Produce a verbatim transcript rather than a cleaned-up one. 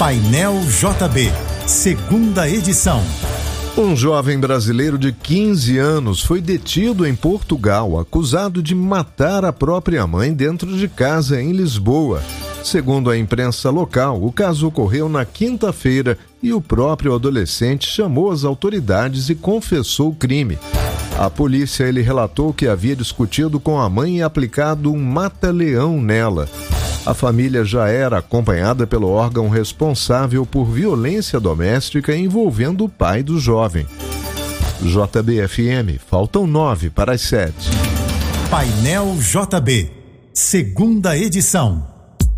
Painel J B, segunda edição. Um jovem brasileiro de quinze anos foi detido em Portugal, acusado de matar a própria mãe dentro de casa em Lisboa. Segundo a imprensa local, o caso ocorreu na quinta-feira e o próprio adolescente chamou as autoridades e confessou o crime. A polícia ele relatou que havia discutido com a mãe e aplicado um mata-leão nela. A família já era acompanhada pelo órgão responsável por violência doméstica envolvendo o pai do jovem. J B F M, faltam nove para as sete. Painel J B, segunda edição.